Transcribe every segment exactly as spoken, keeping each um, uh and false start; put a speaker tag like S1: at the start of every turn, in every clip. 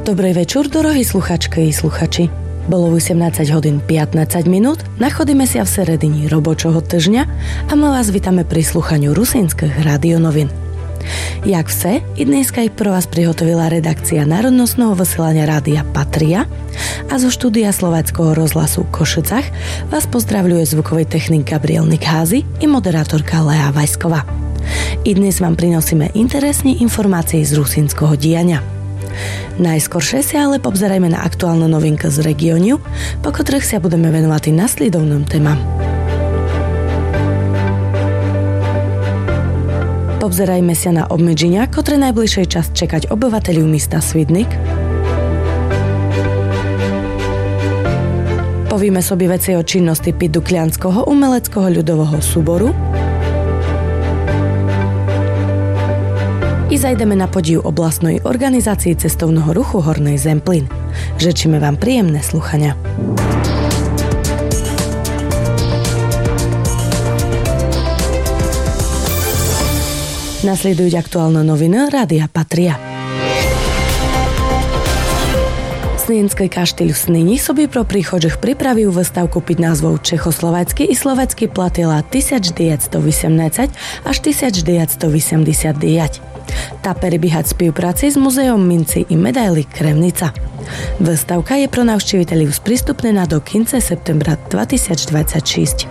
S1: Dobrej večer, dorohí sluchačky i sluchači. Bolo osemnásť hodín pätnásť minút, nachádzame sa v seredini robočoho týždňa a my vás vítame pri sluchaniu rusínskych radionovín. Jak vse, i dneska ich pro vás prihotovila redakcia národnostného vysielania rádia Patria a zo štúdia Slováckého rozhlasu v Košicach vás pozdravľuje zvukový technik Gabriel Nikházy i moderátorka Lea Vajsková. I dnes vám prinosíme interesné informácie z rusínskeho diania. Najskoršie sa ale pobzerajme na aktuálne novinky z regiónu, po ktorých sa budeme venovať i nasledovným témam. Pobzerajme sa na obmedzenia, ktoré najbližšej čas čekať obyvateľov mesta Svidník. Povieme sobie veci o činnosti Piduklianského umeleckého ľudového súboru. I zajdeme na podiv oblastnej organizácii cestovného ruchu Hornej Zemplín. Žečíme vám príjemné sluchania. Nasledujú aktuálne noviny Rádia Patria. Snínský kaštýľ v Sníni sobі pro príchodžích pripravil výstavku pod názvou Čechoslovácky i slovácky platila devätnásťstoosemnásť až devätnásťstoosemdesiatdeväť. Tá prebiehať spolupráci s muzeom minci i medailí Kremnica. Výstavka je pro návšteviteľov sprístupnená do konca septembra dvetisícdvadsaťšesť.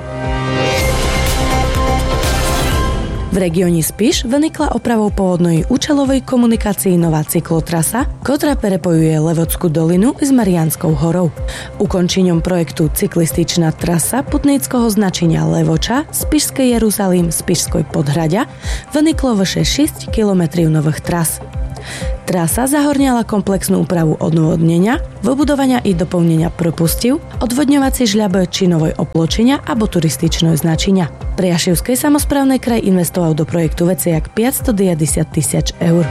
S1: V regióne Spiš vynikla opravou pôvodnej účelovej komunikácii nová cyklotrasa, ktorá prepojuje Levodskú dolinu s Mariánskou horou. Ukončením projektu cyklističná trasa putnického značenia Levoča, Spišskej Jeruzalím, Spišskoj Podhradia vyniklo vyše šesť kilometrov nových tras. Trasa zahorňala komplexnú úpravu odvodnenia, vybudovania i doplnenia propustív, odvodňovacie žľabe či novej opločenia alebo turističného značenia. Priašivskej samosprávnej kraj investoval do projektu veci jak päťstodeväťdesiat tisíc eur.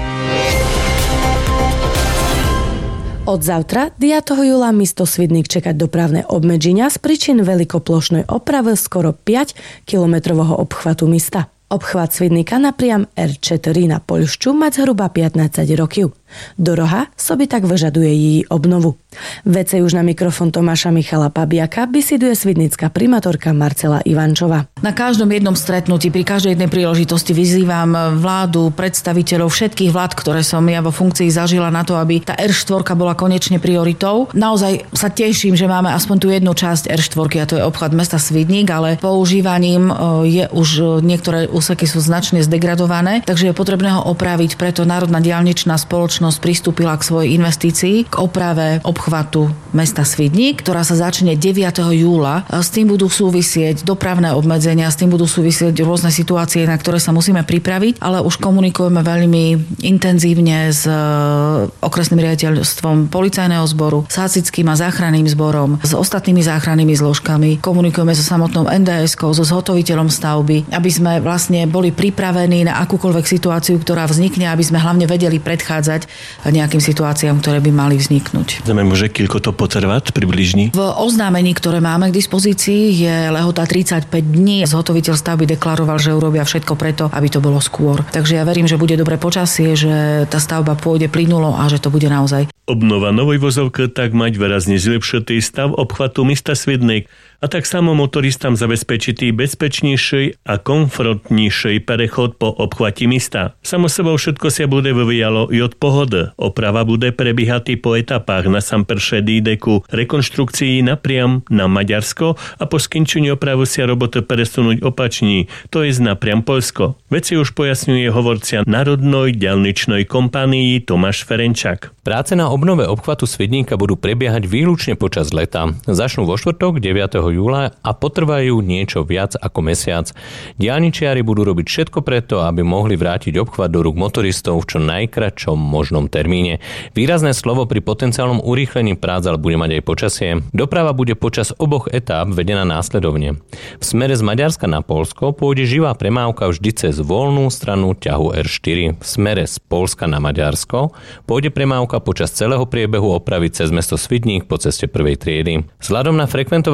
S1: Od zavtra, deviateho júla, mesto Svidník čekať dopravné obmedzenia z príčin veľkoplošnej opravy skoro päť kilometrového obchvatu mesta. Obchvat Svidníka napriam er štyri na Poľšču mať zhruba pätnásť rokov. Doroha sobi tak vyžaduje jej obnovu. Vece už na mikrofón Tomáša Michala Pabiaka bisiduje svidnická primátorka Marcela Ivančová.
S2: Na každom jednom stretnutí, pri každej jednej príležitosti vyzývam vládu, predstaviteľov všetkých vlád, ktoré som ja vo funkcii zažila na to, aby tá er štyri bola konečne prioritou. Naozaj sa teším, že máme aspoň tú jednu časť er štyri, a to je obchvat mesta Svidník, ale používaním je už niektoré úseky sú značne zdegradované, takže je potrebné ho opraviť, preto Národná diaľničná spoločnosť pristúpila k svojej investícii, k oprave obchvatu mesta Svidník, ktorá sa začne deviateho júla. S tým budú súvisieť dopravné obmedzenia, s tým budú súvisieť rôzne situácie, na ktoré sa musíme pripraviť, ale už komunikujeme veľmi intenzívne s okresným riaditeľstvom policajného zboru, s hasičským a záchranným zborom, s ostatnými záchrannými zložkami. Komunikujeme so samotnou en dé eskou, so zhotoviteľom stavby, aby sme vlastne boli pripravení na akúkoľvek situáciu, ktorá vznikne, aby sme hlavne vedeli predchádzať nejakým situáciám, ktoré by mali vzniknúť.
S3: Znamená, môže koľko to potrvať približne?
S2: V oznámení, ktoré máme k dispozícii, je lehota tridsaťpäť dní. Zhotoviteľ stavby deklaroval, že urobia všetko preto, aby to bolo skôr. Takže ja verím, že bude dobré počasie, že tá stavba pôjde plynulo a že to bude naozaj.
S3: Obnova novej vozovky tak mať výrazne zlepšitý stav obchvatu mesta Svidník a tak samo motoristám zabezpečitý bezpečnejší a komfortnejší prechod po obchvati mesta. Samo sebou všetko sa bude vyvíjalo i od pohody. Oprava bude prebiehať po etapách. Na sam prvé dýjde ku rekonštrukcii napriam na Maďarsko a po skončení opravy sa roboty presunúť opačne, to je napriam Poľsko. Veci už pojasňuje hovorca Národnej diaľničnej kompánii Tomáš Ferenčák.
S4: Práce na obnove obchvatu Svidníka budú prebiehať výlučne počas leta. Začnú vo štvrtok deviateho júla a potrvajú niečo viac ako mesiac. Diaľničiari budú robiť všetko preto, aby mohli vrátiť obchvat do rúk motoristov v čo najkratšom možnom termíne. Výrazné slovo pri potenciálnom urýchlení prác ale bude mať aj počasie. Doprava bude počas oboch etáp vedená následovne. V smere z Maďarska na Poľsko pôjde živá premávka vždy cez voľnú stranu ťahu er štyri. V smere z Poľska na Maďarsko pôjde premávka počas celého priebehu opravy cez mesto Svidník po ceste prvej triedy. Vzhľadom na frekventovanú dopravu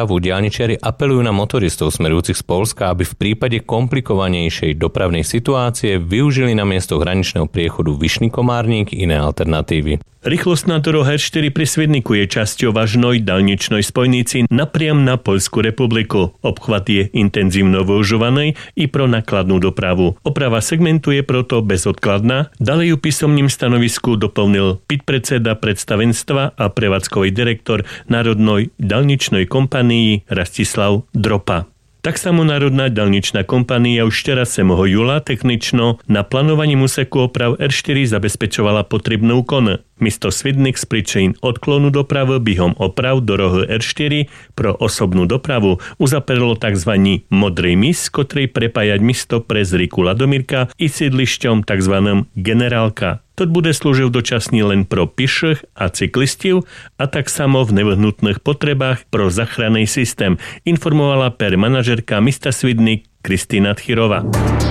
S4: dopravu diaľničiari apelujú na motoristov smerujúcich z Poľska, aby v prípade komplikovanejšej dopravnej situácie využili na miesto hraničného priechodu Vyšný Komárnik iné alternatívy.
S3: Rýchlostná doroha er štyri pri Svidniku je časťou vážnej daľničnej spojnici napriam na Poľskú republiku. Obchvat je intenzívno využívaný i pro nakladnú dopravu. Oprava segmentu je proto bezodkladná. Ďalej ju písomným stanovisku doplnil podpredseda predstavenstva a prevádzkový direktor Národnej daľničnej kompanii Rastislav Dropa. Tak samo Národná daľničná kompania už teraz sedmého júla technično na plánovaní úseku oprav er štyri zabezpečovala potrebné úkony. Mesto Svidnik z príčin odklonu dopravy behom oprav dorohy er štyri pro osobnú dopravu uzaperilo tzv. Modrý mis, ktorý prepájať mesto prez rieku Ladomírka i sídlišťom tzv. Generálka. To bude slúžiť dočasne len pro piších a cyklistov a tak samo v nevyhnutných potrebách pro záchranný systém, informovala per manažerka mesta Svidnik Kristina Tchirová.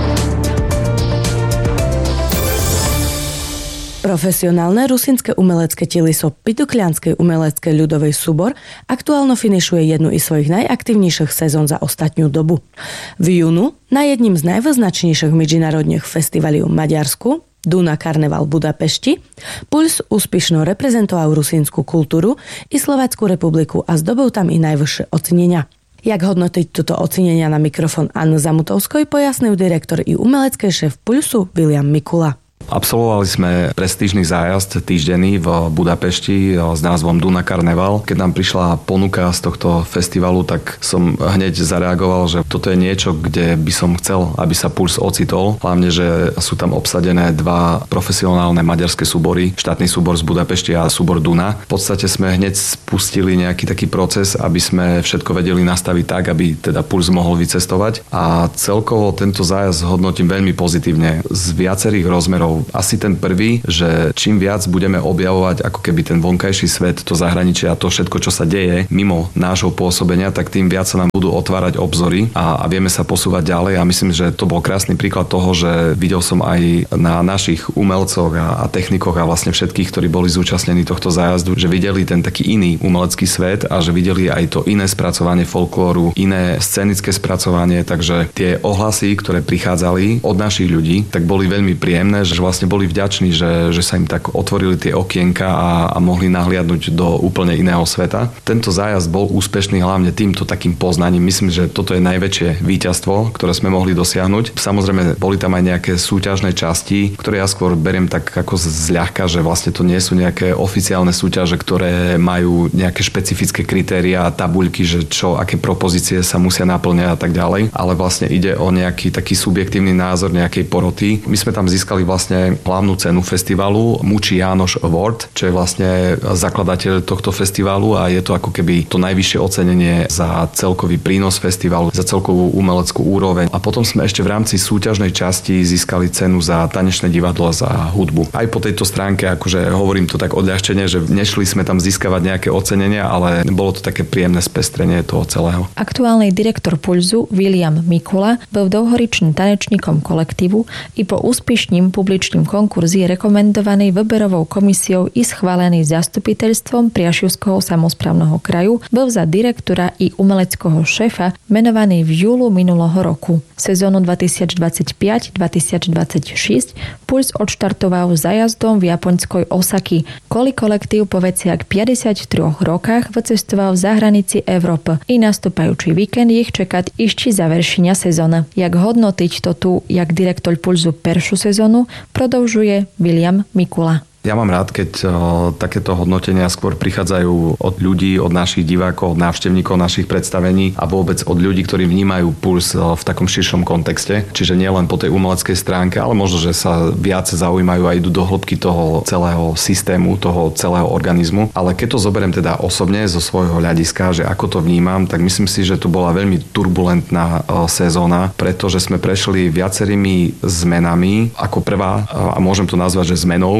S1: Profesionálne rusínske umelecké teliso Piduklianskej umeleckej ľudovej súbor aktuálno finišuje jednu iz svojich najaktívnejších sezón za ostatnú dobu. V júnu na jedním z najvyznačnejších medzinárodných festivalov v Maďarsku Duna Karneval v Budapešti Puls úspešno reprezentoval rusínsku kultúru i Slovácku republiku a zdobol tam i najvyššie ocenenia. Jak hodnotiť toto ocenenia na mikrofón Anny Zamutovskoj pojasnil direktor i umelecký šéf Pulsu William Mikula.
S5: Absolvovali sme prestížny zájazd týždenný v Budapešti s názvom Duna Karneval. Keď nám prišla ponuka z tohto festivalu, tak som hneď zareagoval, že toto je niečo, kde by som chcel, aby sa Puls ocitol. Hlavne, že sú tam obsadené dva profesionálne maďarské súbory, štátny súbor z Budapešti a súbor Duna. V podstate sme hneď spustili nejaký taký proces, aby sme všetko vedeli nastaviť tak, aby teda Puls mohol vycestovať. A celkovo tento zájazd hodnotím veľmi pozitívne z viacerých rozmerov. Asi ten prvý, že čím viac budeme objavovať ako keby ten vonkajší svet, to zahraničie a to všetko, čo sa deje mimo nášho pôsobenia, tak tým viac sa nám budú otvárať obzory a, a vieme sa posúvať ďalej a myslím, že to bol krásny príklad toho, že videl som aj na našich umelcoch a, a technikoch a vlastne všetkých, ktorí boli zúčastnení tohto zájazdu, že videli ten taký iný umelecký svet a že videli aj to iné spracovanie folklóru, iné scenické spracovanie, takže tie ohlasy, ktoré prichádzali od našich ľudí, tak boli veľmi príjemné, že vlastne boli vďační, že, že sa im tak otvorili tie okienka a, a mohli nahliadnúť do úplne iného sveta. Tento zájazd bol úspešný hlavne týmto takým poznaním. Myslím, že toto je najväčšie víťazstvo, ktoré sme mohli dosiahnuť. Samozrejme, boli tam aj nejaké súťažné časti, ktoré ja skôr beriem tak ako zľahka, že vlastne to nie sú nejaké oficiálne súťaže, ktoré majú nejaké špecifické kritériá a tabuľky, že čo, aké propozície sa musia naplňať a tak ďalej, ale vlastne ide o nejaký taký subjektívny názor nejakej poroty. My sme tam získali vlastne hlavnú cenu festivalu Muči Jánoš Award, čo je vlastne zakladateľ tohto festivalu a je to ako keby to najvyššie ocenenie za celkový prínos festivalu, za celkovú umeleckú úroveň. A potom sme ešte v rámci súťažnej časti získali cenu za tanečné divadlo a za hudbu. Aj po tejto stránke, akože hovorím to tak odľahčene, že nešli sme tam získavať nejaké ocenenia, ale bolo to také príjemné spestrenie toho celého.
S6: Aktuálny direktor Pulsu William Mikula bol dlhoročným tanečníkom kolektívu i po úspešním publičným konkurs je rekomendovaný výberovou komisiou i schválený zastupiteľstvom Priašivského samosprávneho kraju, bol za direktora i umeleckého šéfa menovaný v júlu minulého roku. Sezónu dvetisícdvadsaťpäť dvetisícdvadsaťšesť Puls odštartoval zájazdom v japonskej Osaki. Kvôli kolektív po veciach päťdesiattri rokách vycestoval v zahranici Európy i nastupajúci víkend ich čekať ešte završenia sezóny. Jak hodnotiť to tu, jak direktor Pulsu peršu sezónu, prodlžuje William Mikula.
S5: Ja mám rád, keď o, takéto hodnotenia skôr prichádzajú od ľudí, od našich divákov, od návštevníkov našich predstavení a vôbec od ľudí, ktorí vnímajú Puls o, v takom širšom kontexte. Čiže nie len po tej umeleckej stránke, ale možno, že sa viac zaujímajú a idú do hĺbky toho celého systému, toho celého organizmu. Ale keď to zoberiem teda osobne zo svojho hľadiska, že ako to vnímam, tak myslím si, že to bola veľmi turbulentná o, sezóna, pretože sme prešli viacerými zmenami. Ako prvá, a môžem to nazvať, že zmenou, bola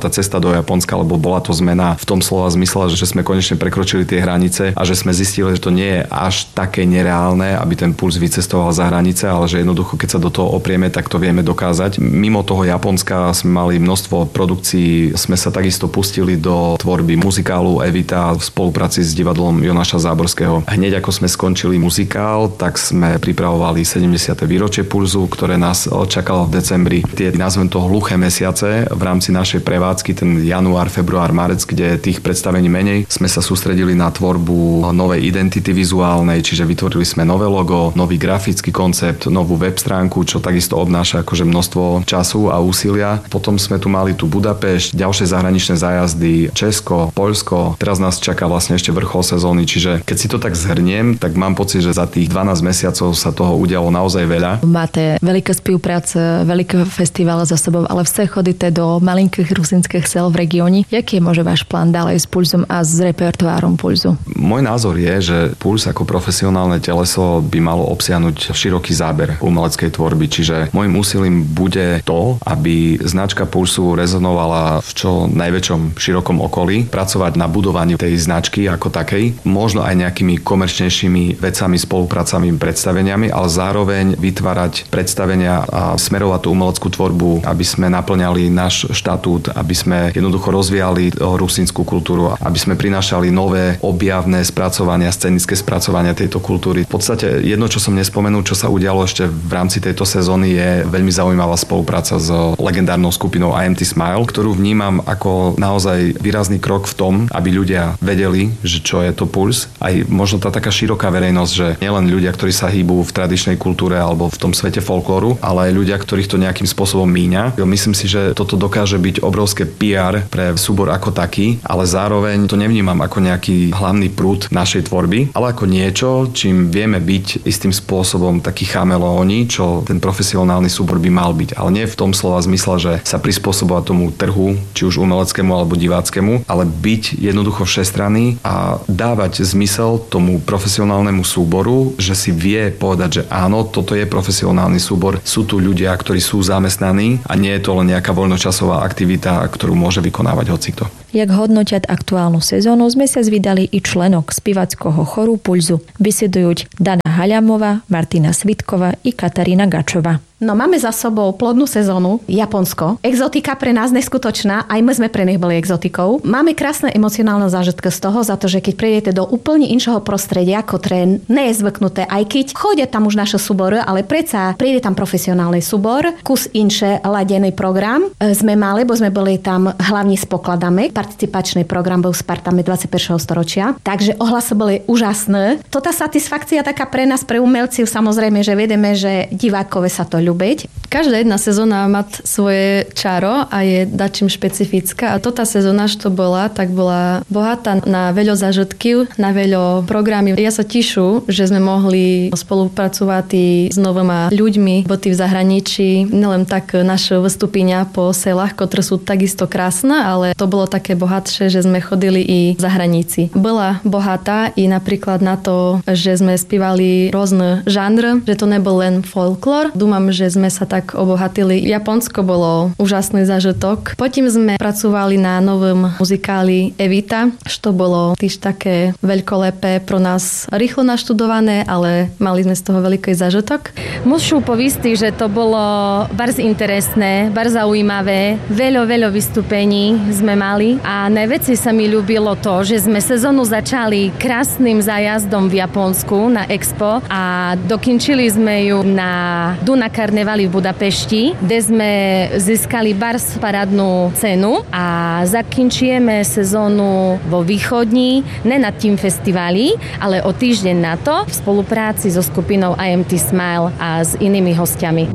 S5: tá cesta do Japonska, lebo bola to zmena v tom slova zmysle, že sme konečne prekročili tie hranice a že sme zistili, že to nie je až také nereálne, aby ten puls vycestoval za hranice, ale že jednoducho, keď sa do toho oprieme, tak to vieme dokázať. Mimo toho Japonska sme mali množstvo produkcií, sme sa takisto pustili do tvorby muzikálu Evita v spolupráci s divadlom Jonáša Záborského. Hneď ako sme skončili muzikál, tak sme pripravovali sedemdesiate výročie Pulzu, ktoré nás čakalo v decembri. Tie, nazvem to, hluché mesiace v rámci našej prevádzky, ten január, február, marec, kde tých predstavení menej, sme sa sústredili na tvorbu novej identity vizuálnej, čiže vytvorili sme nové logo, nový grafický koncept, novú web stránku, čo takisto obnáša akože množstvo času a úsilia. Potom sme tu mali tu Budapešť, ďalšie zahraničné zájazdy, Česko, Poľsko. Teraz nás čaká vlastne ešte vrchol sezóny, čiže keď si to tak zhrniem, tak mám pocit, že za tých dvanásť mesiacov sa toho udialo naozaj veľa.
S6: Máte veľké spolupráce, veľké festivály za sebou, ale vse chodíte do malinkých rusínskych sel v regióne. Jaký je môže váš plán ďalej s Pulzom a s repertoárom Pulzu?
S5: Môj názor je, že Puls ako profesionálne teleso by malo obsiahnuť široký záber umeleckej tvorby, čiže môjim úsilím bude to, aby značka Pulsu rezonovala v čo najväčšom širokom okolí, pracovať na budovaní tej značky ako takej, možno aj nejakými komerčnejšími vecami, spoluprácami, predstaveniami, ale zároveň vytvárať predstavenia a smerovať tú umeleckú tvorbu, aby sme naplňali náš štatút, aby sme jednoducho rozvíjali rusínsku kultúru, aby sme prinášali nové objavné spracovania, scenické spracovania tejto kultúry. V podstate jedno, čo som nespomenul, čo sa udialo ešte v rámci tejto sezóny, je veľmi zaujímavá spolupráca s legendárnou skupinou í em té Smile, ktorú vnímam ako naozaj výrazný krok v tom, aby ľudia vedeli, že čo je to Puls. Aj možno tá taká široká verejnosť, že nielen ľudia, ktorí sa hýbu v tradičnej kultúre alebo v tom svete folklóru, ale aj ľudia, ktorých to nejakým spôsobom míňa. Myslím si, že toto dokáže byť obrovské pé er pre súbor ako taký, ale zároveň to nevnímam ako nejaký hlavný prúd našej tvorby, ale ako niečo, čím vieme byť istým spôsobom takí chameleóni, čo ten profesionálny súbor by mal byť. Ale nie v tom slova zmysle, že sa prispôsobovať tomu trhu, či už umeleckému alebo diváckému, ale byť jednoducho všestranný a dávať zmysel tomu profesionálnemu súboru, že si vie povedať, že áno, toto je profesionálny súbor, sú tu ľudia, ktorí sú zamestnaní a nie je to len nejaká voľnočasová aktivita, ktorú môže vykonávať hocikto.
S6: Jak hodnotiať aktuálnu sezónu, sme sa zvídali i členok spievackého choru Pulzu. Vysedujú Dana Haľamová, Martina Svitková i Katarína Gačová.
S7: No máme za sebou plodnú sezónu, Japonsko. Exotika pre nás neskutočná, aj my sme pre nich boli exotikou. Máme krásne emocionálne zážitky z toho, za to, že keď prídete do úplne inšieho prostredia, ktoré nie je zvyknuté, aj keď chodia tam už naše súbory, ale predsa príde tam profesionálny súbor, kus inše ladený program sme mali, bo sme boli tam hlavne s pokladami. Participačný program bol s partami dvadsiateho prvého storočia, takže ohlasy boli úžasné. To tá satisfakcia taká pre nás, pre umelcov, samozrejme, že vieme, že divákové sa to ľúbi.
S8: Každá jedna sezóna má svoje čaro a je dačím špecifická. A toto sezóna, čo bola, tak bola bohatá na veľa zážitkov, na veľa programy. Ja sa tešu, že sme mohli spolupracovať s novými ľuďmi, bo tí v zahraničí, nielen tak naše vystúpenia po selách, ktoré sú takisto krásne, ale to bolo také bohatšie, že sme chodili i za hranici. Bola bohatá i napríklad na to, že sme spievali rôzne žánry, že to nebol len folklór. Dúmam, že sme sa tak obohatili. Japonsko bolo úžasný zážitok. Potom sme pracovali na novom muzikáli Evita, čo bolo tiež také veľkolepé pro nás, rýchlo naštudované, ale mali sme z toho veľký zážitok.
S9: Mušu povisti, že to bolo bardzo interesné, bardzo zaujímavé. Veľa, veľa vystúpení sme mali a najväčšie sa mi ľúbilo to, že sme sezónu začali krásnym zájazdom v Japonsku na Expo a dokončili sme ju na Duna Karnevali v Budapešti, kde sme získali bars parádnu cenu a zakončíme sezónu vo východní, ne na tým festivali, ale o týždeň na to v spolupráci so skupinou í em té Smile a s inými hostiami.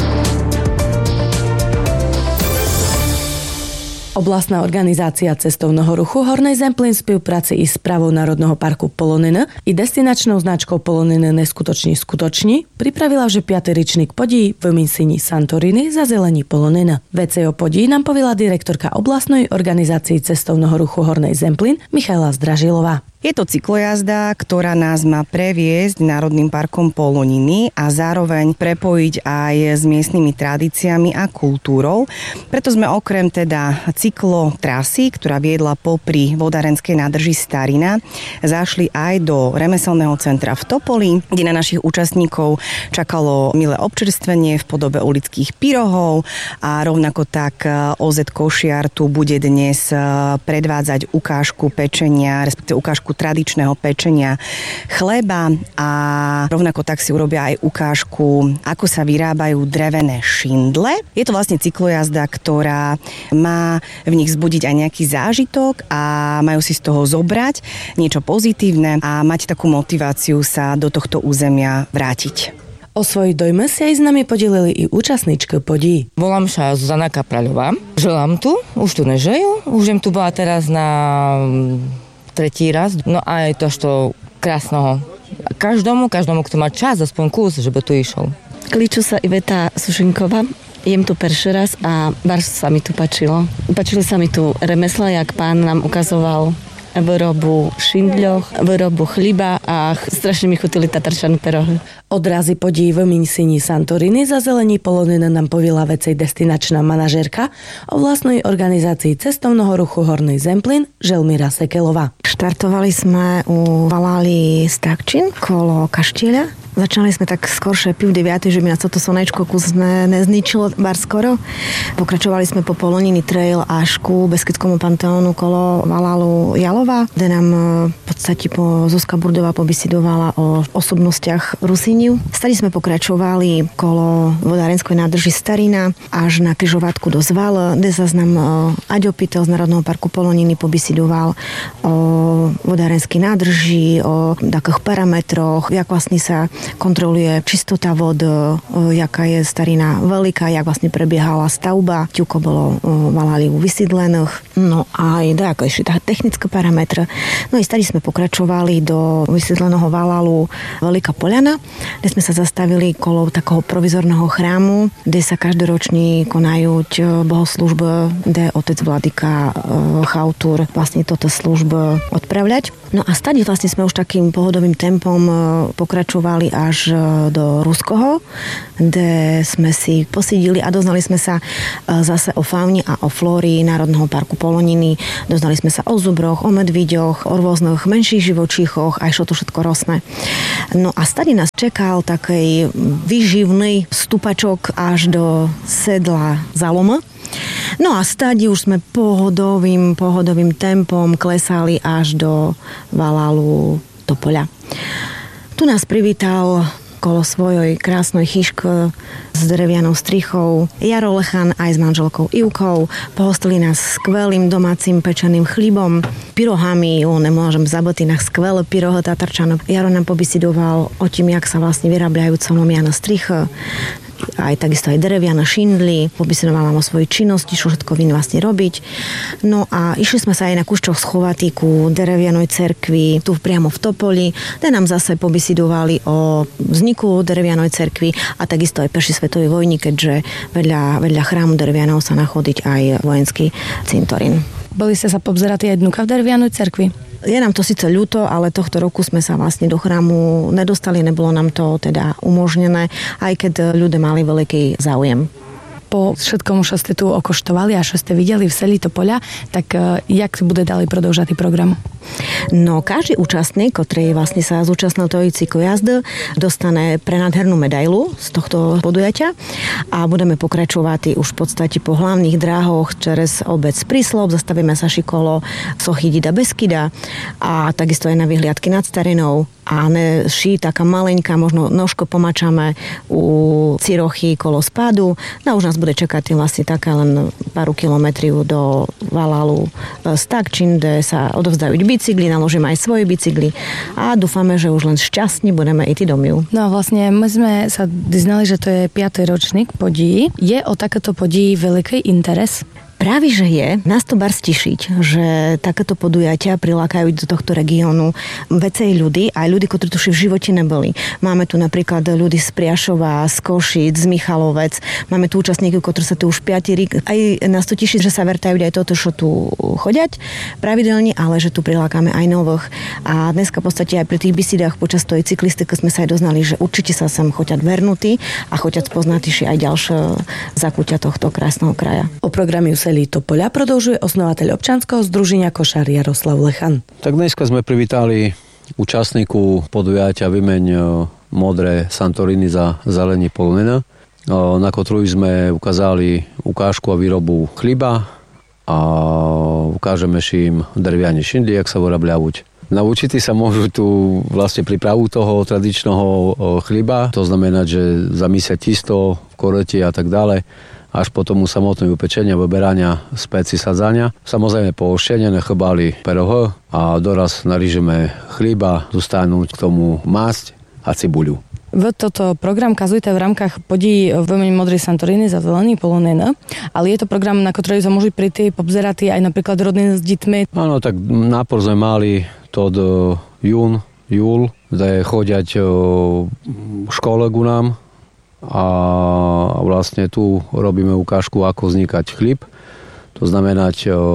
S1: Oblastná organizácia cestovného ruchu Hornej Zemplín v spolupráci i s správou Národného parku Poloniny i destinačnou značkou Poloniny Neskutoční skutoční pripravila že piaty ročník podí v místni Santorini za zelení Poloniny. Vece o podí nám povedala direktorka oblastnej organizácie cestovného ruchu Hornej Zemplín Michaela Zdražilová.
S10: Je to cyklojazda, ktorá nás má previesť Národným parkom Poloniny a zároveň prepojiť aj s miestnymi tradíciami a kultúrou. Preto sme okrem teda cyklotrasy, ktorá viedla popri vodárenskej nádrži Starina, zašli aj do remeselného centra v Topoli, kde na našich účastníkov čakalo milé občerstvenie v podobe ulických pyrohov a rovnako tak ó zet Košiar tu bude dnes predvádzať ukážku pečenia, respektíve ukážku tradičného pečenia chleba a rovnako tak si urobia aj ukážku, ako sa vyrábajú drevené šindle. Je to vlastne cyklojazda, ktorá má v nich vzbudiť aj nejaký zážitok a majú si z toho zobrať niečo pozitívne a mať takú motiváciu sa do tohto územia vrátiť.
S1: O svojich dojme si aj s nami podelili i účastničky podí.
S11: Volám sa Zuzana Kapraľová. Želám tu, už tu nežiju. Už tu bola teraz na tretí raz. No a je to što krásnoho. Každomu, každomu, kto má čas, aspoň kus, že by tu išiel.
S12: Kliču sa Iveta Sušinková. Jem tu prvý raz a bardzo sa mi tu páčilo. Páčili sa mi tu remesla, jak pán nám ukazoval výrobu šindľoch, výrobu chliba a strašne mi chutili tatarčané perohy.
S1: Odrazy podí v Minsini Santorini za zelení Poloniny nám povila vecej destinačná manažérka o vlastnej organizácii cestovného ruchu Horný Zemplín Želmíra Sekelová.
S13: Štartovali sme u Valáli Stakčin kolo Kaštieľa. Začali sme tak skoršie pів deviatej, že by nás toto slnečko kus ne, nezničilo bar skoro. Pokračovali sme po Poloniny trail až ku Beskidskému panteónu kolo Valálu Jalova, kde nám v podstate po Zuzka Burdová pobesidovala o osobnostiach Rusíniu. Stali sme pokračovali kolo vodárenskej nádrži Starina až na križovatku do Zval, kde sa nám Aďo Pytel z Národného parku Poloniny pobesidoval o vodárenskej nádrži, o takých parametroch, jak vlastne sa kontroluje čistota vod, jaká je Starina veľká, jak vlastne prebiehala stavba, ťuko bolo Valáliu vysídlených, no a aj dajaké ešte technické parametre. No i stali sme pokračovali do vysídleného Valálu Veľká Poľana, kde sme sa zastavili kolo takého provizorného chrámu, kde sa každoročne konajú bohoslužby, kde otec Vladyka Chautúr vlastne toto služby odpravľať. No a stali vlastne sme už takým pohodovým tempom pokračovali až do Ruskoho, kde sme si posídili a doznali sme sa zase o faune a o flórii Národného parku Poloniny. Doznali sme sa o zubroch, o medvíďoch, o rôznych menších živočíchoch, aj čo to všetko rosne. No a stade nás čekal taký výživný stupačok až do sedla Zaloma. No a stade už sme pohodovým, pohodovým tempom klesali až do Valálu Topoľa. Tu nás privítal kolo svojej krásnej chyšky s drevianou strichou Jaro Lechan aj s manželkou Ivkou. Pohostili nás skvelým domácim pečeným chlibom, pyrohami, o nemôžem zabudnúť na skvelé pyrohy tatarčanov. Jaro nám pobesidoval o tým, jak sa vlastne vyrábajú celomia stricha, aj takisto aj dereviane šindly, pobesidovala nám o svojej činnosti, čo všetko vin vlastne robiť. No a išli sme sa aj na kúšťoch schovati ku derevianej cerkvi, tu priamo v Topoli, kde nám zase pobesidovali o vzniku derevianej cerkvi a takisto aj Perší svetovej vojny, keďže vedľa, vedľa chrámu derevianov sa nachodiť aj vojenský cintorín.
S1: Boli ste sa pobzerať aj dnuka v derevianej cerkvi?
S13: Je nám to síce ľúto, ale tohto roku sme sa vlastne do chrámu nedostali, nebolo nám to teda umožnené, aj keď ľudia mali veľký záujem.
S1: Po všetkom, čo ste tu okoštovali a čo ste videli v Seli Topoľa, tak jak bude ďalej prodĺžať program?
S13: No, každý účastník, ktorý vlastne sa zúčastnil tej cyklojazdy, dostane prenádhernú medailu z tohto podujatia a budeme pokračovať už v podstate po hlavných dráhoch cez obec Príslop, zastavíme sa šikolo sochy Dida Beskida a takisto aj na vyhliadky nad Starinou a ne ší taká maleňka, možno nožko pomačame u Cirochy kolo Spádu. No už nás bude čakať vlastne taká len pár kilometriu do Valálu Stakčin, kde sa odovzdajú bicykli, naložíme aj svoje bicykli a dúfame, že už len šťastní budeme ísť domov.
S1: No vlastne my sme sa diznali, že to je piaty ročník podí. Je o takéto podí veľký interes?
S13: Práve, že je. Nás to bar stišiť, že takéto podujatia prilákajú do tohto regiónu vecej ľudí, aj ľudí, ktorí tu v živote neboli. Máme tu napríklad ľudí z Priašova, z Košic, z Michalovec. Máme tu účastníkov, ktorí sa tu už piatý rok. Aj nás to teší, že sa vrtajú aj toto, čo tu chodiať pravidelne, ale že tu prilákame aj nových. A dneska v podstate aj pri tých bisidách počas tej cyklistiky sme sa aj doznali, že určite sa sem choťať vernutí a choťať spoznať aj ďalšie zakúťa tohto krásneho kraja.
S1: O programe Uselí Topoľa produžuje osnovateľ občianskeho združenia Košár Jaroslav Lechan.
S14: Tak dneska sme privítali účastníku podujatia Vymeň modré Santorini za zelení polonina, na ktorú sme ukázali ukážku a výrobu chliba a ukážeme im drviane šindly, jak sa vyrabľavuť. Naučiť sa môžu tu vlastne prípravu toho tradičného chliba, to znamená, že zamísiať tisto v korete a tak ďalej, až po tomu samotné upečenie, vyberania, speci, sadzania. Samozrejme po ošťenie nechybali peroho a doraz narížeme chliba, dostanúť k tomu masť a cibuľu.
S1: Vy toto program kazujete v rámkach podí Vymeň modrý Santorini za zelený polonina, ale je to program, na ktorý sa môžu prísť pobzerať aj napríklad rodiny s deťmi.
S14: Áno, tak nápor sme mali to do jún, júl, kde chodiať v škole ku nám a vlastne tu robíme ukážku, ako vznikať chlib. To znamená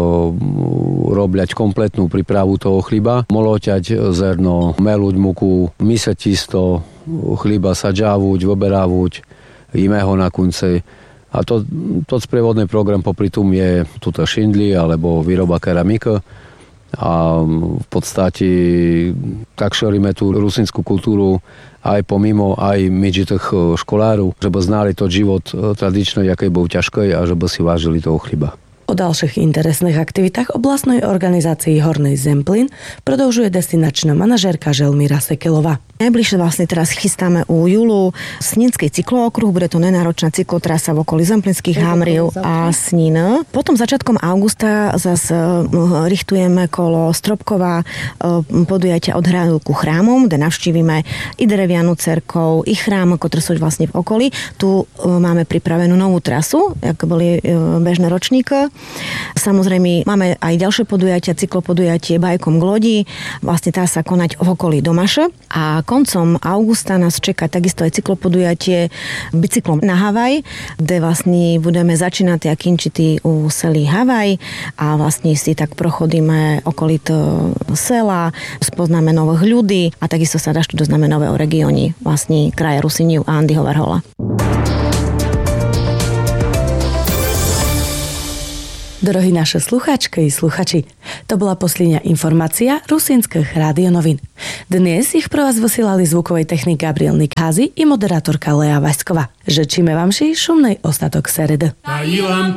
S14: robiať kompletnú prípravu toho chliba, moloťať zrno, meluť muku, mysať tisto, chliba sadžávuť, vyberávať, jíme ho na konci. A to, to sprievodný program popri tom je tuto šindly alebo výroba keramika. A v podstate tak šoríme tú rusínskú kultúru aj pomimo, aj medzi tých školárov, že by znali to život tradičný, aký bol ťažký a že by si vážili toho chliba.
S1: O ďalších interesných aktivitách oblastnej organizácii Hornej Zemplín prodĺžuje destinačná manažérka Želmíra Sekelová.
S13: Najbližšie vlastne teraz chystáme u júlu Sninský cyklookruh, bude to nenáročná cyklotrasa v okolí Zemplínskych Hamriv a Snín. Potom začiatkom augusta zase richtujeme kolo Stropkova podujatia od hradu ku chrámom, kde navštívime i drevianu cerkov, i chrám, ktoré sú vlastne v okolí. Tu máme pripravenú novú trasu, ako boli bežné ročníky. Samozrejme máme aj ďalšie podujatia, cyklopodujatie Bajkom k lodi, vlastne tá sa konať v okolí Domaše a koncom augusta nás čaká takisto aj cyklopodujatie bicyklom na Havaj, kde vlastne budeme začínať a kinčiť u selí Havaj a vlastne si tak prochodíme okolito sela, spoznáme nových ľudí a takisto sa daš tu doznáme nového regióni, vlastne kraja Rusiniu a Andyho Varhola.
S1: Drohí naše slucháčky i sluchači, to bola posledná informácia Rusínskych rádionovín. Dnes ich pro vás vysielali zvukovej technik Gabriel Nikházy i moderátorka Lea Vaňsková. Žečíme vám ši šumnej ostatok seredy.